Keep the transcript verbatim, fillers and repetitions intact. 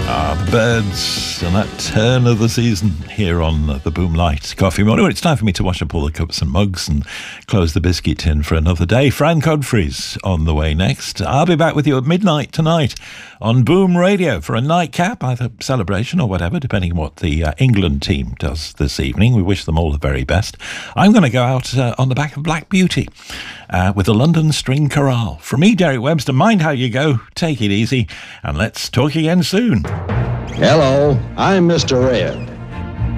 Ah, the birds and that turn of the season here on the Boomlight Coffee Morning. Well, it's time for me to wash up all the cups and mugs and close the biscuit tin for another day. Fran Godfrey's on the way next. I'll be back with you at midnight tonight on Boom Radio for a nightcap, either celebration or whatever, depending on what the uh, England team does this evening. We wish them all the very best. I'm going to go out uh, on the back of Black Beauty uh, with the London String Chorale. From me, Derek Webster, mind how you go, take it easy, and let's talk again soon. Hello, I'm Mister Red.